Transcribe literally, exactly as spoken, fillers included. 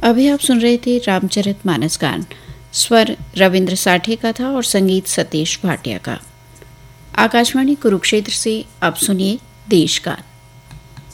अभी आप सुन रहे थे रामचरितमानस गान। स्वर रविंद्र साठे का था और संगीत सतीश भाटिया का। आकाशवाणी कुरुक्षेत्र से अब सुनिए देशगान।